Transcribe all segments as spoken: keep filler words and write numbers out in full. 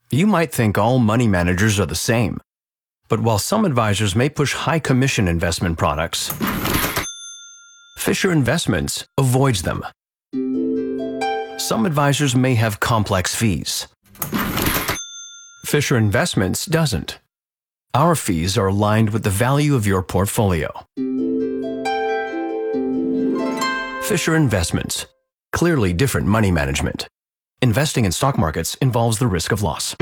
You might think all money managers are the same, but while some advisors may push high commission investment products, Fisher Investments avoids them. Some advisors may have complex fees. Fisher Investments doesn't. Our fees are aligned with the value of your portfolio. Fisher Investments. Clearly different money management. Investing in stock markets involves the risk of loss.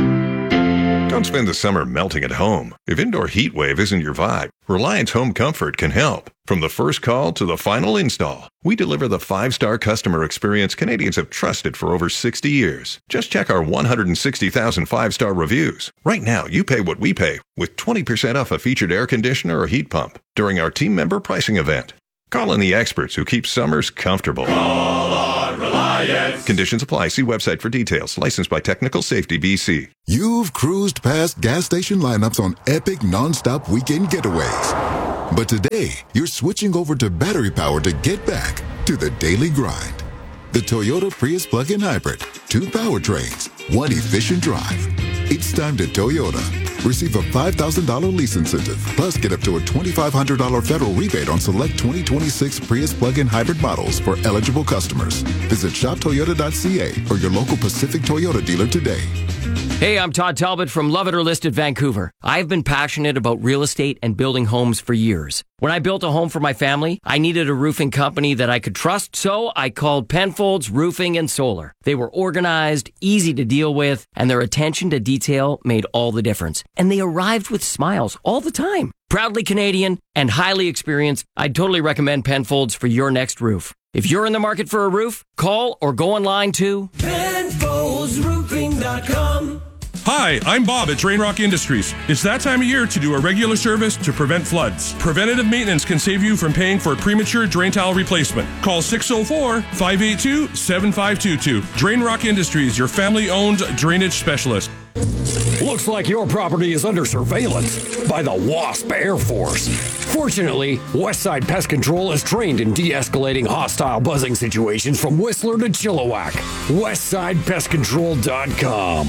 Don't spend the summer melting at home. If indoor heat wave isn't your vibe, Reliance Home Comfort can help. From the first call to the final install, we deliver the five-star customer experience Canadians have trusted for over sixty years. Just check our one hundred sixty thousand five-star reviews. Right now, you pay what we pay with twenty percent off a featured air conditioner or heat pump during our team member pricing event. Call in the experts who keep summers comfortable. Call on Reliance. Conditions apply. See website for details. Licensed by Technical Safety B C. You've cruised past gas station lineups on epic non-stop weekend getaways. But today, you're switching over to battery power to get back to the daily grind. The Toyota Prius plug-in hybrid. Two powertrains, one efficient drive. It's time to Toyota. Receive a five thousand dollars lease incentive, plus get up to a twenty-five hundred dollars federal rebate on select twenty twenty-six Prius plug-in hybrid models for eligible customers. Visit shop toyota dot c a or your local Pacific Toyota dealer today. Hey, I'm Todd Talbot from Love It or List It Vancouver. I've been passionate about real estate and building homes for years. When I built a home for my family, I needed a roofing company that I could trust, so I called Penfolds Roofing and Solar. They were organized, easy to deal with, and their attention to detail made all the difference. And they arrived with smiles all the time. Proudly Canadian and highly experienced, I'd totally recommend Penfolds for your next roof. If you're in the market for a roof, call or go online to Penfolds Roofing dot com. Hi, I'm Bob at Drain Rock Industries. It's that time of year to do a regular service to prevent floods. Preventative maintenance can save you from paying for premature drain tile replacement. Call six oh four, five eight two, seven five two two. Drain Rock Industries, your family-owned drainage specialist. Looks like your property is under surveillance by the WASP Air Force. Fortunately, Westside Pest Control is trained in de-escalating hostile buzzing situations from Whistler to Chilliwack. westside pest control dot com.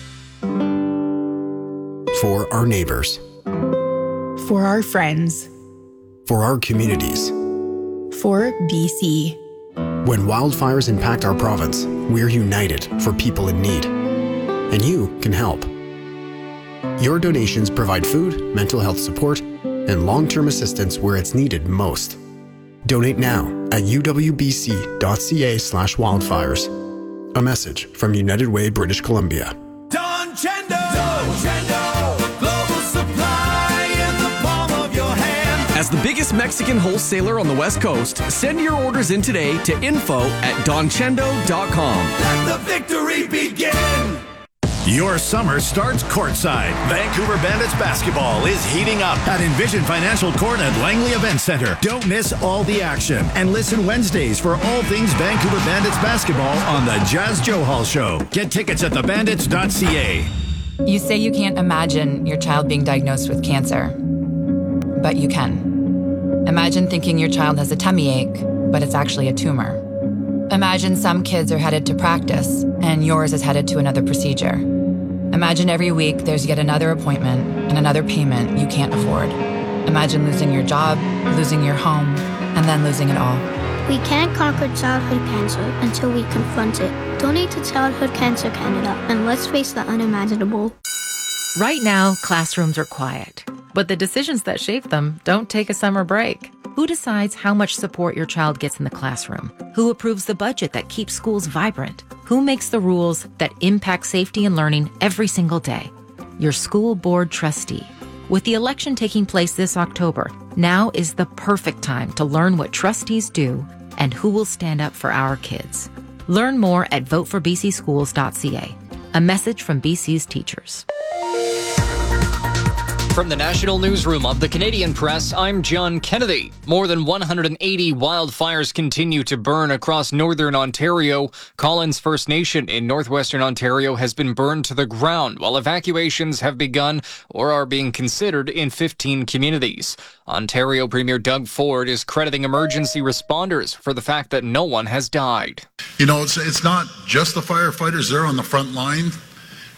For our neighbors. For our friends. For our communities. For B C. When wildfires impact our province, we're united for people in need. And you can help. Your donations provide food, mental health support, and long-term assistance where it's needed most. Donate now at u w b c dot c a slash wildfires. A message from United Way, British Columbia. Don Chendo! Don Chendo! Global supply in the palm of your hand. As the biggest Mexican wholesaler on the West Coast, send your orders in today to info at don chendo dot com. Let the victory begin! Your summer starts courtside. Vancouver Bandits basketball is heating up at Envision Financial Court at Langley Event Center. Don't miss all the action and listen Wednesdays for all things Vancouver Bandits basketball on the Jazz Joe Hall Show. Get tickets at the bandits dot c a. You say you can't imagine your child being diagnosed with cancer, but you can. Imagine thinking your child has a tummy ache, but it's actually a tumor. Imagine some kids are headed to practice and yours is headed to another procedure. Imagine every week there's yet another appointment and another payment you can't afford. Imagine losing your job, losing your home, and then losing it all. We can't conquer childhood cancer until we confront it. Donate to Childhood Cancer Canada and let's face the unimaginable. Right now, classrooms are quiet, but the decisions that shape them don't take a summer break. Who decides how much support your child gets in the classroom? Who approves the budget that keeps schools vibrant? Who makes the rules that impact safety and learning every single day? Your school board trustee. With the election taking place this October, now is the perfect time to learn what trustees do and who will stand up for our kids. Learn more at vote for b c schools dot c a. A message from B C's teachers. From the National Newsroom of the Canadian Press, I'm John Kennedy. More than one hundred eighty wildfires continue to burn across northern Ontario. Collins First Nation in northwestern Ontario has been burned to the ground, while evacuations have begun or are being considered in fifteen communities. Ontario Premier Doug Ford is crediting emergency responders for the fact that no one has died. You know, it's, it's not just the firefighters there on the front line,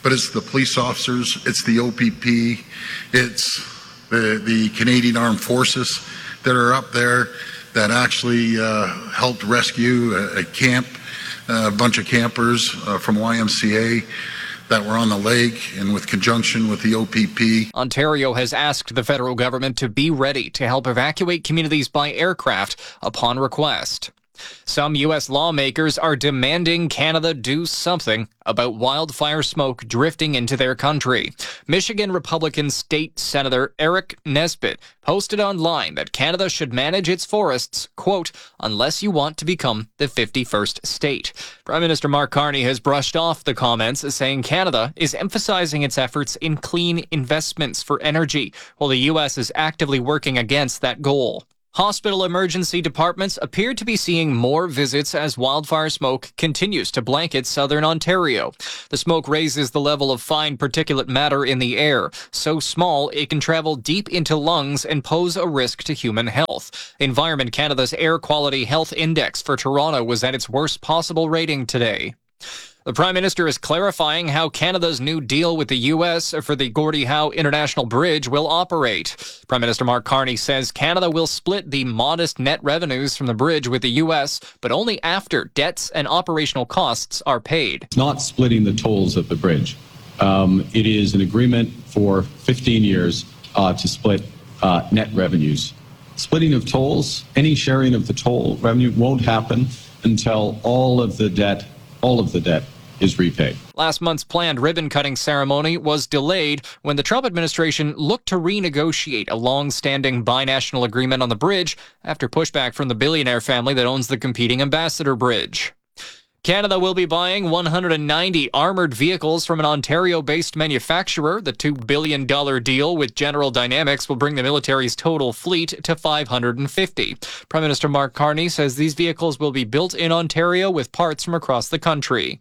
but it's the police officers, it's the O P P, it's the, the Canadian Armed Forces that are up there that actually uh, helped rescue a, a camp, a bunch of campers uh, from Y M C A that were on the lake, and with conjunction with the O P P. Ontario has asked the federal government to be ready to help evacuate communities by aircraft upon request. Some U S lawmakers are demanding Canada do something about wildfire smoke drifting into their country. Michigan Republican State Senator Eric Nesbitt posted online that Canada should manage its forests, quote, unless you want to become the fifty-first state. Prime Minister Mark Carney has brushed off the comments, saying Canada is emphasizing its efforts in clean investments for energy, while the U S is actively working against that goal. Hospital emergency departments appear to be seeing more visits as wildfire smoke continues to blanket southern Ontario. The smoke raises the level of fine particulate matter in the air, so small it can travel deep into lungs and pose a risk to human health. Environment Canada's Air Quality Health Index for Toronto was at its worst possible rating today. The Prime Minister is clarifying how Canada's new deal with the U S for the Gordie Howe International Bridge will operate. Prime Minister Mark Carney says Canada will split the modest net revenues from the bridge with the U S, but only after debts and operational costs are paid. It's not splitting the tolls of the bridge. Um, it is an agreement for fifteen years uh, to split uh, net revenues. Splitting of tolls, any sharing of the toll revenue won't happen until all of the debt, all of the debt is repaid. Last month's planned ribbon-cutting ceremony was delayed when the Trump administration looked to renegotiate a long-standing binational agreement on the bridge after pushback from the billionaire family that owns the competing Ambassador Bridge. Canada will be buying one hundred ninety armored vehicles from an Ontario-based manufacturer. The two billion dollars deal with General Dynamics will bring the military's total fleet to five hundred fifty. Prime Minister Mark Carney says these vehicles will be built in Ontario with parts from across the country.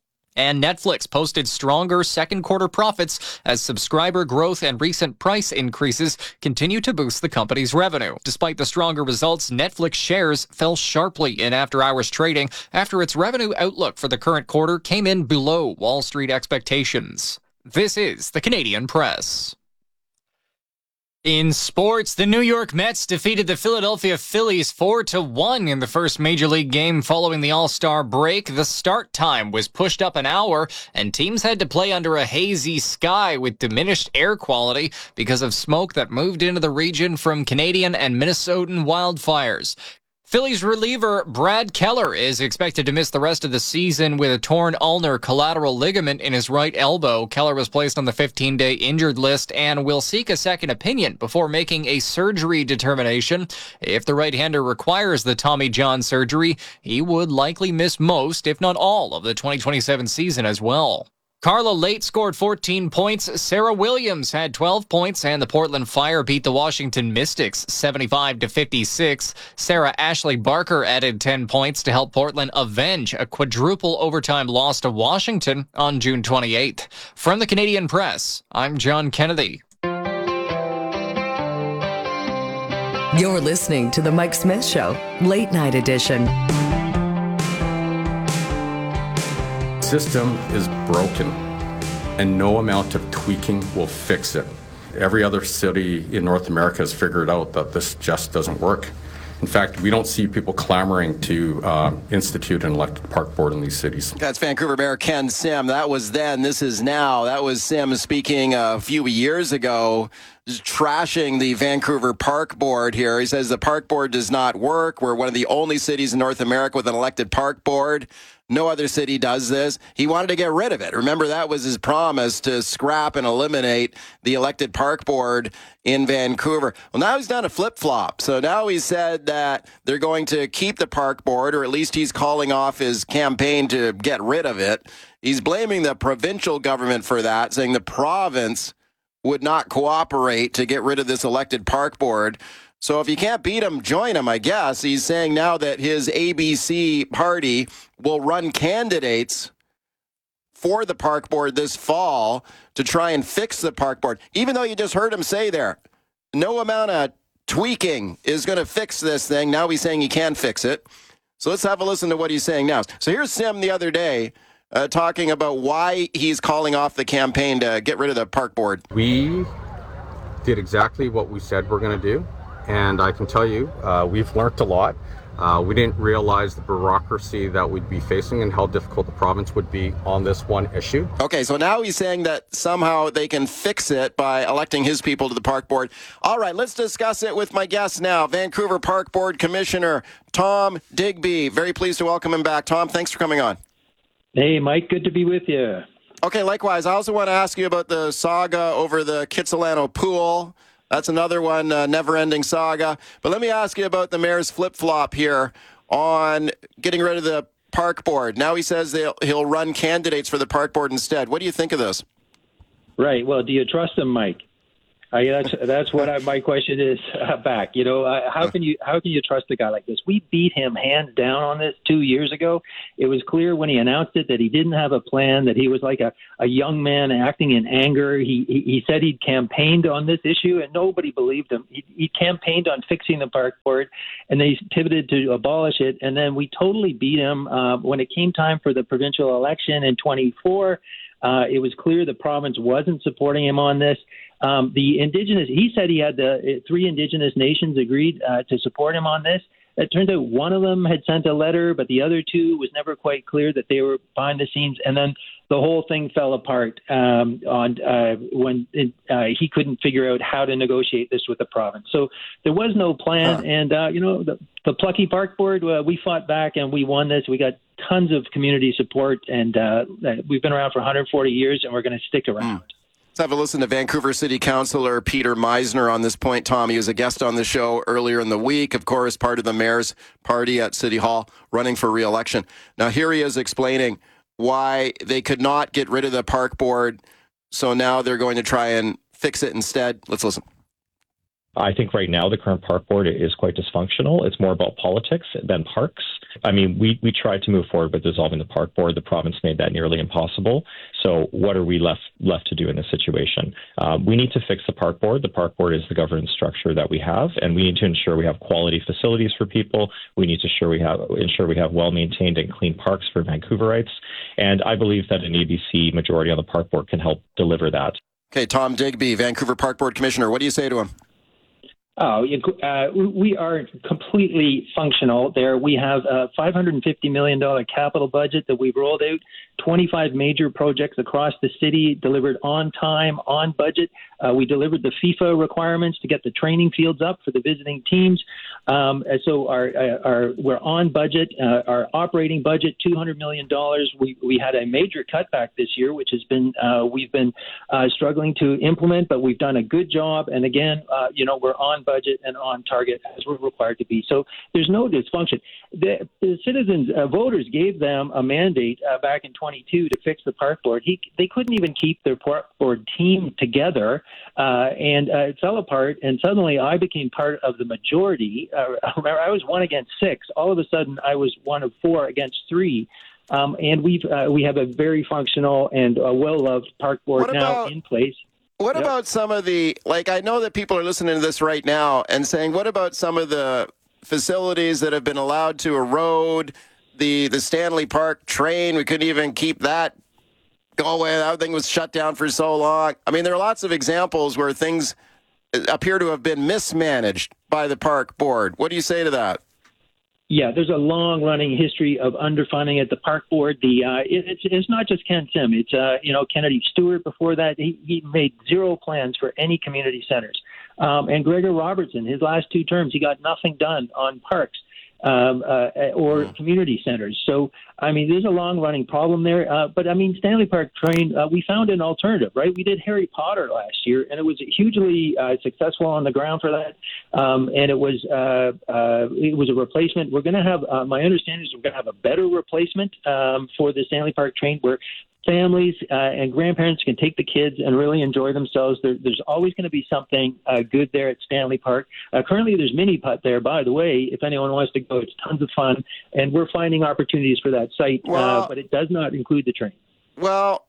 And Netflix posted stronger second quarter profits as subscriber growth and recent price increases continue to boost the company's revenue. Despite the stronger results, Netflix shares fell sharply in after-hours trading after its revenue outlook for the current quarter came in below Wall Street expectations. This is the Canadian Press. In sports, the New York Mets defeated the Philadelphia Phillies four to one in the first Major League game following the All-Star break. The start time was pushed up an hour, and teams had to play under a hazy sky with diminished air quality because of smoke that moved into the region from Canadian and Minnesotan wildfires. Phillies reliever Brad Keller is expected to miss the rest of the season with a torn ulnar collateral ligament in his right elbow. Keller was placed on the fifteen-day injured list and will seek a second opinion before making a surgery determination. If the right-hander requires the Tommy John surgery, he would likely miss most, if not all, of the twenty twenty-seven season as well. Carla Late scored fourteen points. Sarah Williams had twelve points, and the Portland Fire beat the Washington Mystics seventy-five to fifty-six. Sarah Ashley Barker added ten points to help Portland avenge a quadruple overtime loss to Washington on June twenty-eighth. From the Canadian Press, I'm John Kennedy. You're listening to The Mike Smith Show, Late Night Edition. System is broken, and no amount of tweaking will fix it. Every other city in North America has figured out that this just doesn't work. In fact, we don't see people clamoring to uh, institute an elected park board in these cities. That's Vancouver Mayor Ken Sim. That was then, this is now. That was Sim speaking a few years ago, just trashing the Vancouver Park Board here. He says the park board does not work. We're one of the only cities in North America with an elected park board. No other city does this. He wanted to get rid of it. Remember, that was his promise, to scrap and eliminate the elected park board in Vancouver. Well, now he's done a flip-flop. So now he said that they're going to keep the park board, or at least he's calling off his campaign to get rid of it. He's blaming the provincial government for that, saying the province would not cooperate to get rid of this elected park board. So if you can't beat him, join him, I guess. He's saying now that his A B C party will run candidates for the park board this fall to try and fix the park board. Even though you just heard him say there, no amount of tweaking is going to fix this thing. Now he's saying he can fix it. So let's have a listen to what he's saying now. So here's Sim the other day uh, talking about why he's calling off the campaign to get rid of the park board. We did exactly what we said we're going to do, and I can tell you, uh, we've learned a lot. Uh, we didn't realize the bureaucracy that we'd be facing and how difficult the province would be on this one issue. Okay, so now he's saying that somehow they can fix it by electing his people to the park board. All right, let's discuss it with my guest now, Vancouver Park Board Commissioner Tom Digby. Very pleased to welcome him back. Tom, thanks for coming on. Hey, Mike, good to be with you. Okay, likewise. I also want to ask you about the saga over the Kitsilano pool. That's another one, uh, never-ending saga. But let me ask you about the mayor's flip-flop here on getting rid of the park board. Now he says they'll, he'll run candidates for the park board instead. What do you think of this? Right. Well, do you trust him, Mike? I, that's that's what I, my question is uh, back. You know, uh, how can you how can you trust a guy like this? We beat him hands down on this two years ago. It was clear when he announced it that he didn't have a plan, that he was like a, a young man acting in anger. He, he he said he'd campaigned on this issue, and nobody believed him. He, he campaigned on fixing the park board, and then he pivoted to abolish it. And then we totally beat him uh, when it came time for the provincial election in twenty-four. Uh, it was clear the province wasn't supporting him on this. Um, the Indigenous, he said he had the three Indigenous nations agreed uh, to support him on this. It turns out one of them had sent a letter, but the other two was never quite clear that they were behind the scenes. And then the whole thing fell apart um, on uh, when it, uh, he couldn't figure out how to negotiate this with the province. So there was no plan. Huh. And, uh, you know, the, the plucky park board, uh, we fought back and we won this. We got tons of community support, and uh, we've been around for one hundred forty years, and we're going to stick around. Mm. Let's have a listen to Vancouver City Councillor Peter Meisner on this point, Tom. He was a guest on the show earlier in the week, of course, part of the mayor's party at City Hall, running for re-election. Now, here he is explaining why they could not get rid of the park board, so now they're going to try and fix it instead. Let's listen. I think right now the current park board is quite dysfunctional. It's more about politics than parks. I mean, we, we tried to move forward with dissolving the park board. The province made that nearly impossible. So what are we left left to do in this situation? Uh, we need to fix the park board. The park board is the governance structure that we have, and we need to ensure we have quality facilities for people. We need to ensure we have ensure we have well-maintained and clean parks for Vancouverites. And I believe that an A B C majority on the park board can help deliver that. Okay, Tom Digby, Vancouver Park Board Commissioner. What do you say to him? Oh, uh, we are completely functional there. We have a five hundred fifty million dollars capital budget that we've rolled out, twenty-five major projects across the city, delivered on time, on budget. Uh, we delivered the FIFA requirements to get the training fields up for the visiting teams. Um, so our, our, we're on budget. Uh, our operating budget, two hundred million dollars. We, we had a major cutback this year, which has been uh, we've been uh, struggling to implement, but we've done a good job. And again, uh, you know, we're on budget and on target as we're required to be. So there's no dysfunction. The, the citizens, uh, voters gave them a mandate uh, back in twenty-two to fix the park board. He, they couldn't even keep their park board team together, uh, and uh, it fell apart. And suddenly I became part of the majority. Uh, I was one against six. All of a sudden I was one of four against three. Um, and we've uh, we have a very functional and uh, well-loved park board What now about- in place. What Yep. about some of the, like, I know that people are listening to this right now and saying, what about some of the facilities that have been allowed to erode? The the Stanley Park train, we couldn't even keep that going. That thing was shut down for so long. I mean, there are lots of examples where things appear to have been mismanaged by the park board. What do you say to that? Yeah, there's a long-running history of underfunding at the park board. The uh, it, it's it's not just Ken Sim. It's uh, you know Kennedy Stewart before that. He, he made zero plans for any community centers. Um, and Gregor Robertson, his last two terms, he got nothing done on parks um, uh, or community centers. So I mean, there's a long-running problem there. Uh, but I mean, Stanley Park train, uh, we found an alternative, right? We did Harry Potter last year, and it was hugely uh, successful on the ground for that. Um, and it was uh, uh, it was a replacement. We're going to have, uh, my understanding is we're going to have a better replacement um, for the Stanley Park train where families uh, and grandparents can take the kids and really enjoy themselves. There, there's always going to be something uh, good there at Stanley Park. Uh, currently, there's mini putt there, by the way. If anyone wants to go, it's tons of fun, and we're finding opportunities for that site, Well- uh, but it does not include the train. Well,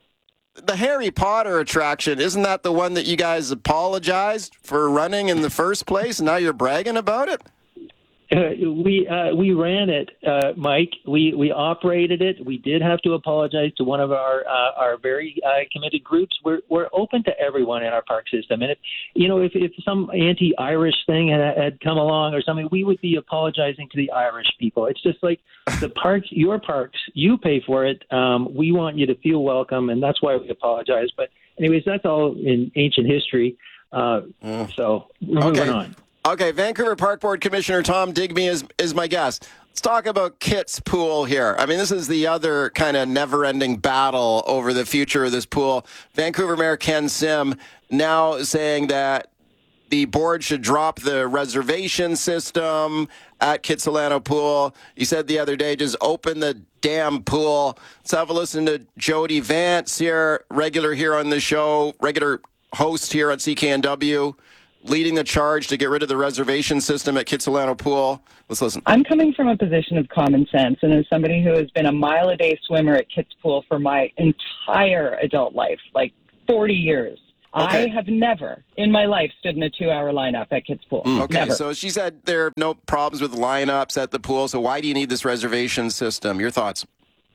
the Harry Potter attraction, isn't that the one that you guys apologized for running in the first place, and now you're bragging about it? Uh, we uh, we ran it, uh, Mike. We we operated it. We did have to apologize to one of our uh, our very uh, committed groups. We're we're open to everyone in our park system, and if you know if, if some anti-Irish thing had, had come along or something, we would be apologizing to the Irish people. It's just like the parks, your parks, you pay for it. Um, we want you to feel welcome, and that's why we apologize. But anyways, that's all in ancient history. Uh, mm. So we're moving okay. on. Okay, Vancouver Park Board Commissioner Tom Digby is is my guest. Let's talk about Kitts Pool here. I mean, this is the other kind of never-ending battle over the future of this pool. Vancouver Mayor Ken Sim now saying that the board should drop the reservation system at Kitsilano Pool. He said the other day, just open the damn pool. Let's have a listen to Jody Vance here, regular here on the show, regular host here on C K N W. Leading the charge to get rid of the reservation system at Kitsilano Pool. Let's listen. I'm coming from a position of common sense, and as somebody who has been a mile-a-day swimmer at Kitts Pool for my entire adult life, like forty years, okay. I have never in my life stood in a two-hour lineup at Kitts Pool. Mm. Okay, never. So she said there are no problems with lineups at the pool, so why do you need this reservation system? Your thoughts?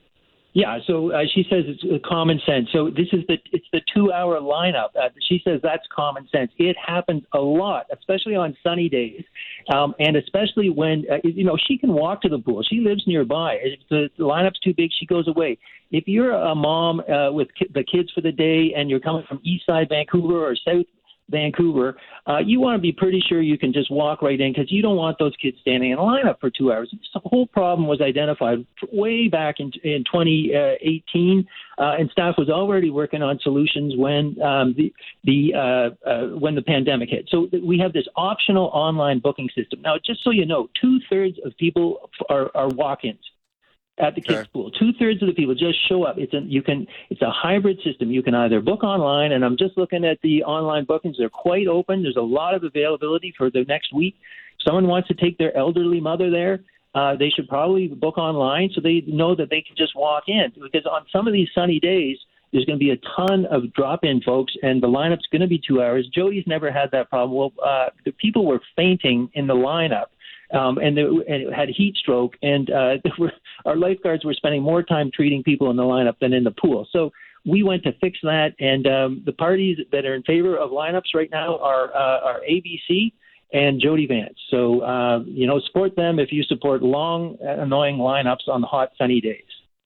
Yeah, so uh, she says it's uh, common sense. So this is the it's the two-hour lineup. Uh, she says that's common sense. It happens a lot, especially on sunny days, um, and especially when uh, you know she can walk to the pool. She lives nearby. If the lineup's too big, she goes away. If you're a mom uh, with ki- the kids for the day and you're coming from East Side Vancouver or South Vancouver, uh, you want to be pretty sure you can just walk right in because you don't want those kids standing in a lineup for two hours. The whole problem was identified way back in, in twenty eighteen, uh, and staff was already working on solutions when um, the the uh, uh, when the pandemic hit. So we have this optional online booking system. Now, just so you know, two thirds of people are, are walk-ins at the kids' pool. Two thirds of the people just show up. It's a you can it's a hybrid system. You can either book online, and I'm just looking at the online bookings. They're quite open. There's a lot of availability for the next week. If someone wants to take their elderly mother there, uh, they should probably book online so they know that they can just walk in. Because on some of these sunny days, there's going to be a ton of drop-in folks, and the lineup's going to be two hours. Jody's never had that problem. Well, uh, the people were fainting in the lineup. Um, and, they, and had heat stroke, and uh, were, our lifeguards were spending more time treating people in the lineup than in the pool. So we went to fix that, and um, the parties that are in favor of lineups right now are uh, are A B C and Jody Vance. So, uh, you know, support them if you support long, annoying lineups on the hot, sunny days.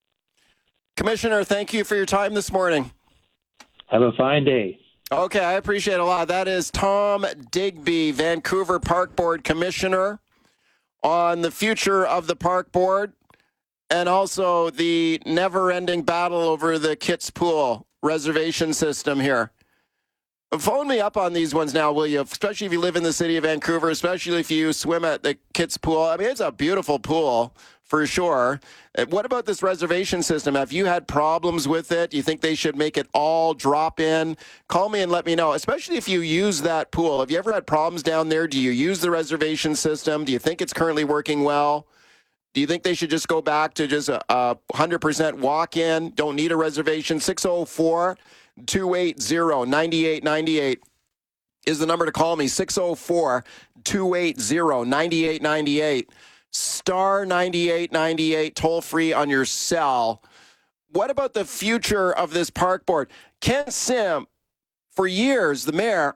Commissioner, thank you for your time this morning. Have a fine day. Okay, I appreciate it a lot. That is Tom Digby, Vancouver Park Board Commissioner, on the future of the park board and also the never-ending battle over the Kitts Pool reservation system here. Phone me up on these ones now, will you? Especially if you live in the city of Vancouver, especially if you swim at the Kitts Pool. I mean, it's a beautiful pool for sure. What about this reservation system? Have you had problems with it? Do you think they should make it all drop in? Call me and let me know, especially if you use that pool. Have you ever had problems down there? Do you use the reservation system? Do you think it's currently working well? Do you think they should just go back to just a, a one hundred percent walk-in? Don't need a reservation? six oh four, two eight zero, nine eight nine eight is the number to call me. six oh four, two eight zero, nine eight nine eight. Star ninety-eight ninety-eight, toll free on your cell. What about the future of this park board? Ken Sim, for years, the mayor,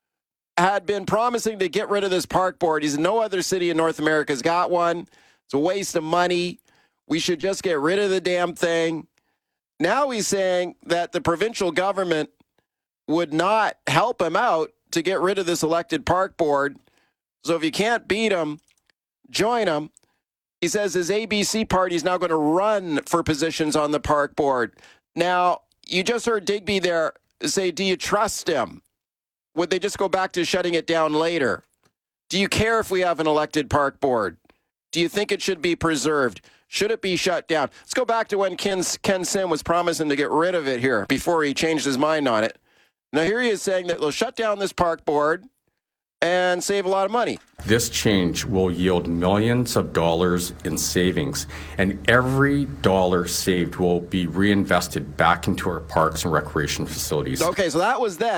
had been promising to get rid of this park board. He's no other city in North America has got one. It's a waste of money. We should just get rid of the damn thing. Now he's saying that the provincial government would not help him out to get rid of this elected park board. So if you can't beat him, join him. He says his A B C party is now going to run for positions on the park board. Now, you just heard Digby there say, do you trust him? Would they just go back to shutting it down later? Do you care if we have an elected park board? Do you think it should be preserved? Should it be shut down? Let's go back to when Ken, Ken Sim was promising to get rid of it here before he changed his mind on it. Now, here he is saying that they'll shut down this park board and save a lot of money. This change will yield millions of dollars in savings, and every dollar saved will be reinvested back into our parks and recreation facilities. Okay, so that was then.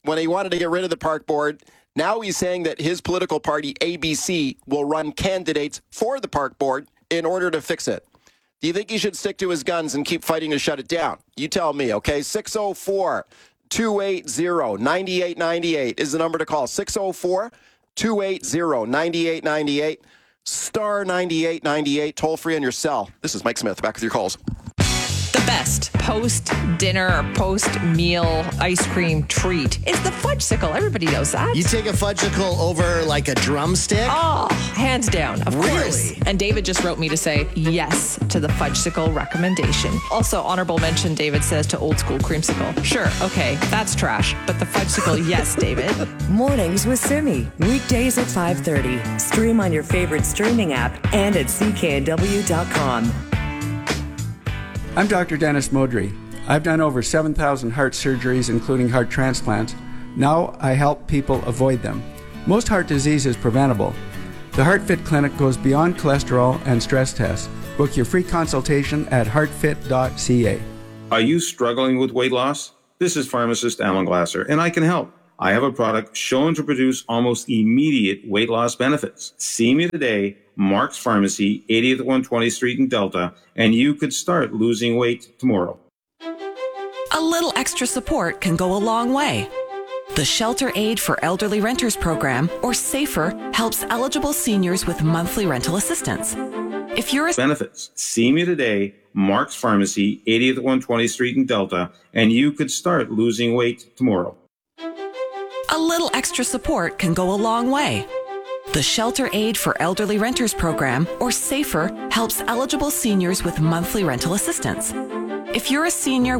when he wanted to get rid of the park board. Now he's saying that his political party, A B C, will run candidates for the park board in order to fix it. Do you think he should stick to his guns and keep fighting to shut it down? You tell me, okay? six oh four, two eight zero, nine eight nine eight is the number to call. six oh four, two eight zero, nine eight nine eight. Star ninety-eight ninety-eight, toll free on your cell. This is Mike Smith, back with your calls. The best post-dinner, post-meal ice cream treat is the Fudgesicle. Everybody knows that. You take a Fudgesicle over like a drumstick? Oh, hands down, of really? course. And David just wrote me to say yes to the Fudgesicle recommendation. Also, honorable mention, David says, to old school creamsicle. Sure, okay, that's trash. But the Fudgesicle, yes, David. Mornings with Simi. Weekdays at five thirty. Stream on your favorite streaming app and at C K N W dot com. I'm Doctor Dennis Modry. I've done over seven thousand heart surgeries, including heart transplants. Now I help people avoid them. Most heart disease is preventable. The HeartFit Clinic goes beyond cholesterol and stress tests. Book your free consultation at heart fit dot c a. Are you struggling with weight loss? This is pharmacist Alan Glasser, and I can help. I have a product shown to produce almost immediate weight loss benefits. See me today, Mark's Pharmacy, eightieth one twentieth Street in Delta, and you could start losing weight tomorrow. A little extra support can go a long way. The Shelter Aid for Elderly Renters program, or SAFER, helps eligible seniors with monthly rental assistance. If you're a benefits, see me today, Mark's Pharmacy, eightieth one twentieth Street in Delta, and you could start losing weight tomorrow. A little extra support can go a long way. The Shelter Aid for Elderly Renters program, or SAFER, helps eligible seniors with monthly rental assistance. If you're a senior